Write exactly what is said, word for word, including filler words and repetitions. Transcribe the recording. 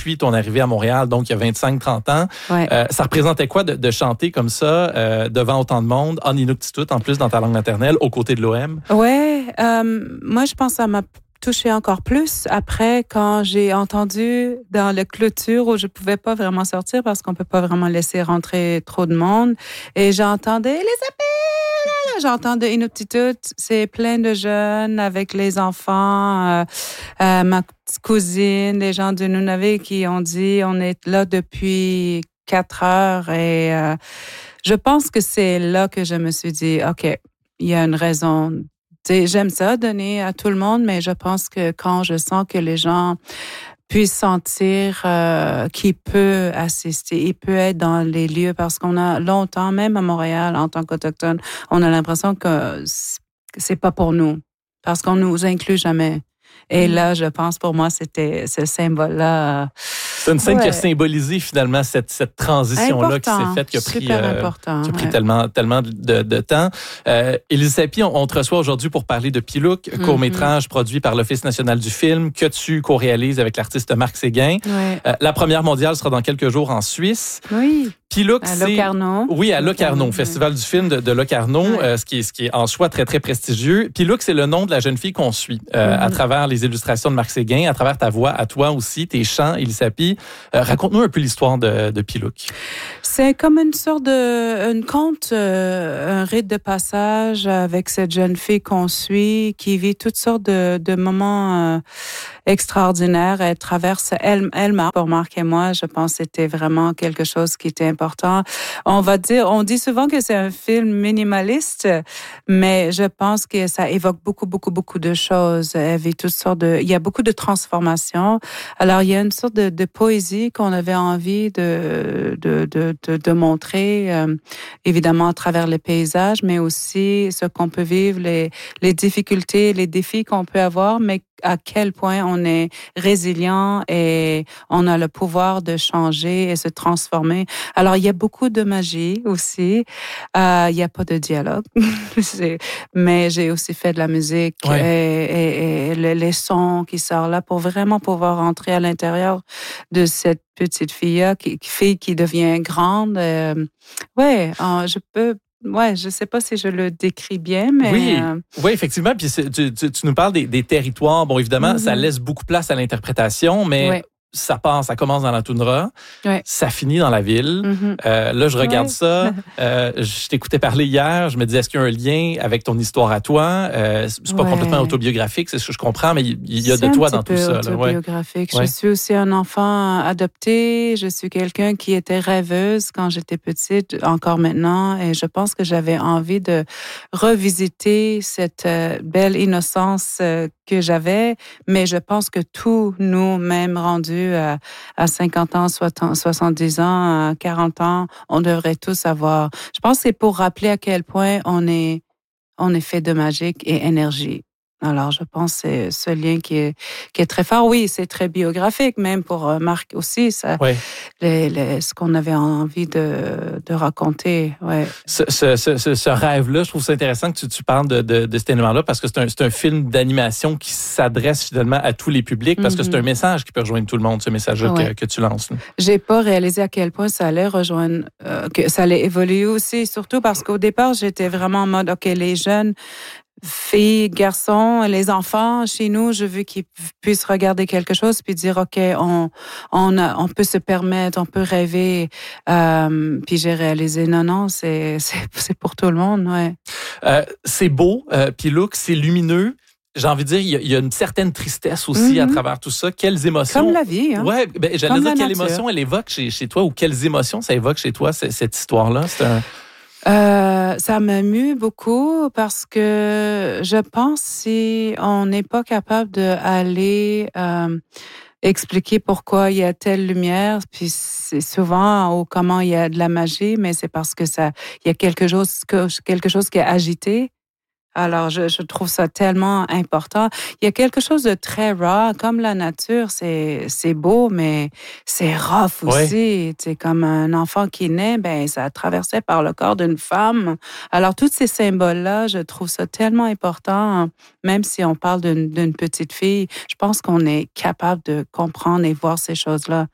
depuis ton arrivée à Montréal, donc il y a vingt-cinq trente ans. Ouais. Euh, ça représentait quoi de, de chanter comme ça, euh, devant autant de monde, en Inuktitut, en plus dans ta langue maternelle, aux côtés de l'O M? Ouais, euh, moi, je pense que ça m'a touché encore plus après quand j'ai entendu dans la clôture où je pouvais pas vraiment sortir parce qu'on peut pas vraiment laisser rentrer trop de monde. Et j'entendais les appels! J'entendais Inuktitut, c'est plein de jeunes avec les enfants, euh, euh, ma petite cousine, des gens du Nunavut qui ont dit on est là depuis quatre heures et euh, je pense que c'est là que je me suis dit OK, il y a une raison. T'sais, j'aime ça, donner à tout le monde, mais je pense que quand je sens que les gens puissent sentir euh, qu'il peut assister, il peut être dans les lieux, parce qu'on a longtemps, même à Montréal, en tant qu'Autochtone, on a l'impression que c'est pas pour nous, parce qu'on nous inclut jamais. Et là, je pense, pour moi, c'était ce symbole-là. C'est une scène ouais. qui a symbolisé finalement cette, cette transition-là qui s'est faite, qui a pris, euh, important, qui a pris ouais. tellement, tellement de, de temps. Euh, Élise Sapie, on, on te reçoit aujourd'hui pour parler de Pilouk, mm-hmm. court-métrage produit par l'Office national du film, que tu co-réalises avec l'artiste Marc Séguin. Ouais. Euh, la première mondiale sera dans quelques jours en Suisse. Oui. Pilouk, à c'est... Locarno. Oui, à Locarno, Festival du film de, de Locarno, ouais. euh, ce, qui est, ce qui est en soi très, très prestigieux. Pilouk, c'est le nom de la jeune fille qu'on suit euh, mm-hmm. à travers les illustrations de Marc Séguin, à travers ta voix, à toi aussi, tes chants, Élise Sapie. Euh, raconte-nous un peu l'histoire de, de Pilouk. C'est comme une sorte de une conte, euh, un rite de passage avec cette jeune fille qu'on suit, qui vit toutes sortes de, de moments euh, extraordinaires. Elle traverse, elle, elle marque, pour Marc et moi, je pense que c'était vraiment quelque chose qui était important. On va dire, on dit souvent que c'est un film minimaliste, mais je pense que ça évoque beaucoup, beaucoup, beaucoup de choses. Elle vit toutes sortes de, il y a beaucoup de transformations. Alors, il y a une sorte de, de poésie qu'on avait envie de, de, de, de, de montrer, euh, évidemment à travers les paysages, mais aussi ce qu'on peut vivre, les, les difficultés, les défis qu'on peut avoir, mais à quel point on est résilient et on a le pouvoir de changer et se transformer. Alors, il y a beaucoup de magie aussi. Euh, il n'y a pas de dialogue, mais j'ai aussi fait de la musique ouais. et, et, et les, les sons qui sortent là pour vraiment pouvoir entrer à l'intérieur de cette petite fille qui, fille qui devient grande. Euh, ouais, euh, je peux... Ouais, je sais pas si je le décris bien, mais... Oui, euh... oui effectivement. Puis tu, tu, tu nous parles des, des territoires. Bon, évidemment, mm-hmm. ça laisse beaucoup de place à l'interprétation, mais... Ouais. Ça part, ça commence dans la toundra, ouais. ça finit dans la ville. Mm-hmm. Euh, là, je regarde ouais. ça. Euh, je t'écoutais parler hier. Je me disais, est-ce qu'il y a un lien avec ton histoire à toi? Euh, c'est pas ouais. complètement autobiographique, c'est ce que je comprends, mais il y a c'est de toi dans tout ça. C'est autobiographique. Ouais. Je suis aussi un enfant adopté. Je suis quelqu'un qui était rêveuse quand j'étais petite, encore maintenant. Et je pense que j'avais envie de revisiter cette euh, belle innocence euh, que j'avais. Mais je pense que tous nous, même rendus à, à cinquante ans, soixante-dix ans, à quarante ans, on devrait tous avoir. Je pense que c'est pour rappeler à quel point on est, on est fait de magique et énergie. Alors, je pense que c'est ce lien qui est, qui est très fort. Oui, c'est très biographique, même pour Marc aussi, ça, oui. les, les, ce qu'on avait envie de, de raconter. Ouais. Ce, ce, ce, ce rêve-là, je trouve ça intéressant que tu, tu parles de, de, de cet élément-là, parce que c'est un, c'est un film d'animation qui s'adresse finalement à tous les publics, parce mm-hmm. que c'est un message qui peut rejoindre tout le monde, ce message-là ouais. que, que tu lances. Là. J'ai pas réalisé à quel point ça allait rejoindre, euh, que ça allait évoluer aussi, surtout parce qu'au départ, j'étais vraiment en mode, OK, les jeunes, filles, garçons, les enfants, chez nous, je veux qu'ils puissent regarder quelque chose puis dire, OK, on, on, a, on peut se permettre, on peut rêver. Euh, puis j'ai réalisé, non, non, c'est, c'est, c'est pour tout le monde, ouais. Euh, c'est beau, euh, Pilouk, c'est lumineux. J'ai envie de dire, il y a, il y a une certaine tristesse aussi mm-hmm. à travers tout ça. Quelles émotions... Comme la vie. Hein? Ouais, ben, j'allais Comme dire, quelle nature. émotion elle évoque chez, chez toi ou quelles émotions ça évoque chez toi, cette, cette histoire-là? C'est un... Euh, ça m'amuse beaucoup parce que je pense si on n'est pas capable d'aller euh, expliquer pourquoi il y a telle lumière, puis c'est souvent ou comment il y a de la magie, mais c'est parce que ça, il y a quelque chose, quelque chose qui est agité. Alors, je, je trouve ça tellement important. Il y a quelque chose de très raw, comme la nature, c'est, c'est beau, mais c'est rough aussi. C'est ouais. comme un enfant qui naît, ben, ça a traversé par le corps d'une femme. Alors, tous ces symboles-là, je trouve ça tellement important, même si on parle d'une, d'une petite fille. Je pense qu'on est capable de comprendre et voir ces choses-là.